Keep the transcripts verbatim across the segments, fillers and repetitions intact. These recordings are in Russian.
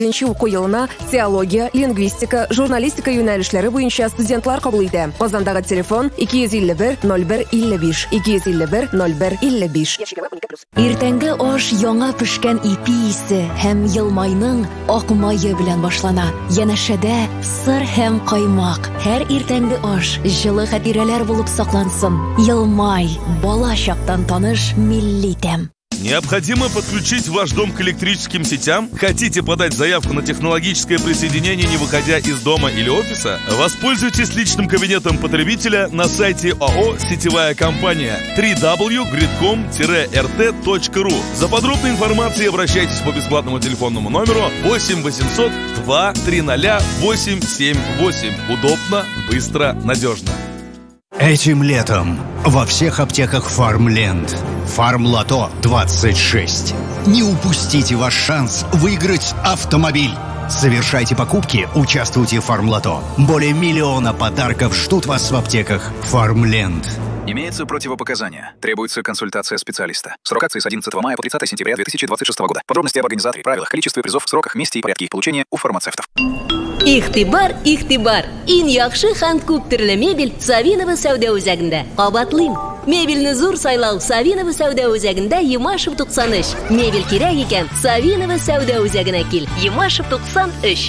Birinchi o'quv yilina teologiya, lingvistika, jurnalistika yo'nalishlari bo'yicha studentlar qabul edi. Qozondagi telefon ikki yuz ellik bir nol bir ellik besh ikki yuz ellik bir nol bir ellik besh. Ertangi osh яңа pishgan ipi isi ham yilmayning oq mayi bilan boshlana. Yanashada sir ham qaymoq. Har ertangi osh жылы xatiralar bo'lib saqlansin. Yilmay, bola chaqdan tanish milliy tem. Необходимо подключить ваш дом к электрическим сетям? Хотите подать заявку на технологическое присоединение, не выходя из дома или офиса? Воспользуйтесь личным кабинетом потребителя на сайте ООО «Сетевая компания» дабл ю дабл ю дабл ю точка гридком эр тэ точка ру. За подробной информацией обращайтесь по бесплатному телефонному номеру восемь восемьсот два триста восемь семь восемь. Удобно, быстро, надежно. Этим летом во всех аптеках Фармленд Фармлото двадцать шесть. Не упустите ваш шанс выиграть автомобиль. Совершайте покупки, участвуйте в Фармлото. Более миллиона подарков ждут вас в аптеках Фармленд. Имеются противопоказания. Требуется консультация специалиста. Срок акции с одиннадцатого мая по тридцатое сентября две тысячи двадцать шестого года. Подробности об организаторе, правилах, количестве призов, сроках, месте и порядке их получения у фармацевтов. Игътибор, игътибор. Иң яхшы һәм күп төрле мебель Савинова сәүдә үзәгендә. Кабатлыйм. Мебельне зур сайлау Савинова сәүдә үзәгендә Емашев туксан өч. Мебель кирәк икән Савинова сәүдә үзәгенә кил. Емашев туксан өч.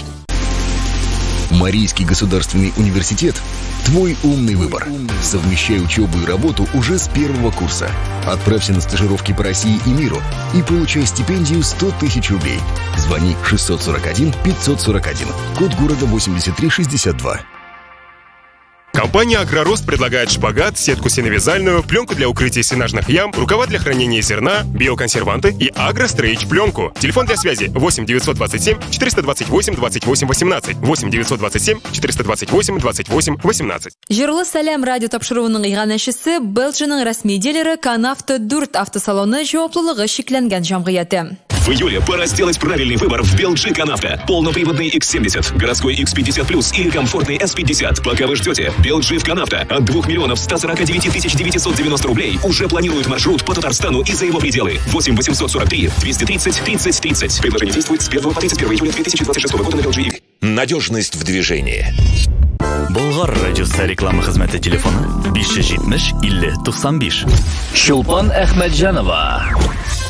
Марийский государственный университет – твой умный выбор. Совмещай учебу и работу уже с первого курса. Отправься на стажировки по России и миру и получай стипендию сто тысяч рублей. Звони шестьсот сорок один пятьсот сорок один. Код города восемьдесят три шестьдесят два. Компания «Агророст» предлагает шпагат, сетку сеновязальную, пленку для укрытия сенажных ям, рукава для хранения зерна, биоконсерванты и агрострейч пленку. Телефон для связи восемь девятьсот двадцать семь четыреста двадцать восемь двадцать восемь восемнадцать. восемь девятьсот двадцать семь четыреста двадцать восемь двадцать восемь восемнадцать. Җырлы сәлам радио тапшыруының иганәчесе Белджиның рәсми дилеры Канавто дүрт автосалоны җаваплылыгы шикләнгән җәмгыяте. В июле пора сделать правильный выбор в Белджи Канавто. Полноприводный икс семьдесят, городской икс пятьдесят плюс или комфортный эс пятьдесят. Пока вы ждете, Белджи в Канавто от двух миллионов ста сорока девяти тысяч девятисот девяносто рублей уже планирует маршрут по Татарстану и за его пределы. восемь восемьсот сорок три двести тридцать тридцать тридцать. Предложение действует с первого по тридцать первое июля две тысячи двадцать шестого года на Белджи. Надежность в движении. Болгар радиосы реклама хезмәте телефоны биш йөз җитмеш илле туксан биш. Чулпан Әхмәтҗанова.